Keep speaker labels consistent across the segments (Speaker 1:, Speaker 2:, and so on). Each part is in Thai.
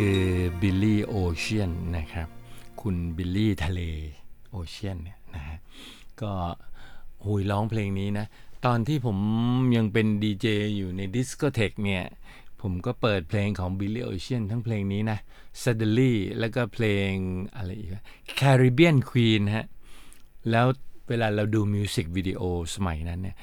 Speaker 1: คือบิลลี่โอเชียนนะครับคุณบิลลี่ทะเลโอเชียนเนี่ยนะฮะก็หุยร้องเพลงนี้นะตอนที่ผมยังเป็นดีเจอยู่ในดิสโกเทคเนี่ยผมก็เปิดเพลงของ Billy Ocean ทั้งเพลงนี้นะ Suddenly แล้วก็เพลงอะไรอีก Caribbean Queen ฮะแล้วเวลาเราดูมิวสิกวิดีโอสมัยนั้นเนี่ย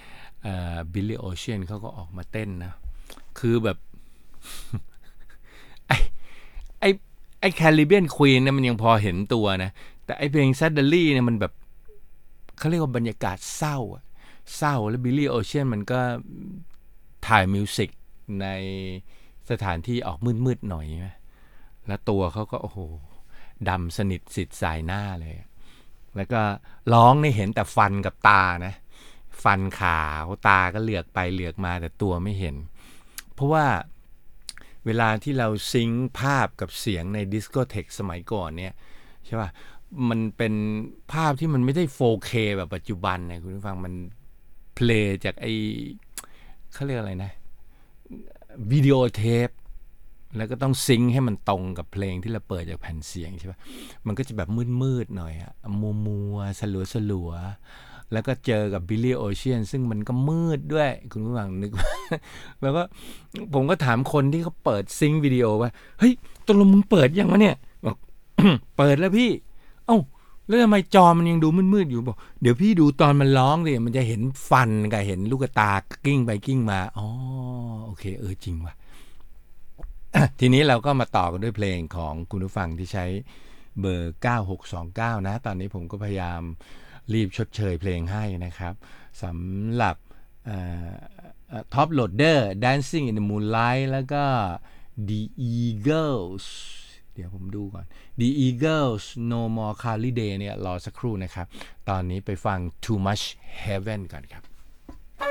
Speaker 1: Billy Ocean เขาก็ออกมาเต้นนะคือแบบ ไอ้ไอ้ไอ้ Caribbean Queen เนี่ยมันยังพอเห็นตัวนะแต่ไอ้เพลง Suddenly เนี่ยมันแบบเขาเรียกว่าบรรยากาศเศร้าแล้ว Billy Ocean มันก็ถ่ายมิวสิกในสถานที่ออกมืดๆหน่อยนะแล้วตัวเขาก็โอ้โหดำสนิทสิทธิ์สายหน้าเลยแล้วก็ร้องนี่เห็นแต่ฟันกับตานะฟันขาวตาก็เหลือกไปเหลือกมาแต่ตัวไม่เห็นเพราะว่าเวลาที่เราซิงค์ภาพกับเสียงในดิสโกเทคสมัยก่อนเนี่ยใช่ป่ะมันเป็นภาพที่มันไม่ได้ 4K แบบปัจจุบันนะคุณผู้ฟังมันเพลย์จากไอ้เขาเรียกอะไรนะวิดีโอเทปแล้วก็ต้องซิงค์ให้มันตรงกับเพลงที่เราเปิดจากแผ่นเสียงใช่ป่ะมันก็จะแบบมืดๆหน่อยอะมัวๆสลัวๆแล้วก็เจอกับ Billy Ocean ซึ่งมันก็มืดด้วยคุณผู้ฟังนึก แล้วก็ผมก็ถามคนที่เขาเปิดซิงค์วิดีโอว่าเฮ้ยตกลงมึงเปิดยังวะเนี่ยบอก เปิดแล้วพี่เอ้าแล้วทำไมจอมันยังดูมืดๆอยู่บอกเดี๋ยวพี่ดูตอนมันร้องดิมันจะเห็นฟันกับเห็นลูกตากิ้งไปกิ้งมาอ๋อโอเคจริงว่ะ ทีนี้เราก็มาต่อกันด้วยเพลงของคุณผู้ฟังที่ใช้เบอร์9629นะตอนนี้ผมก็พยายามรีบชดเชยเพลงให้นะครับสำหรับท็อปโหลดเดอร์ Dancing in the Moonlight แล้วก็ The Eagles เดี๋ยวผมดูก่อน The Eagles No More Cloudy Day เนี่ยรอสักครู่นะครับตอนนี้ไปฟัง Too Much Heaven ก่อนครับ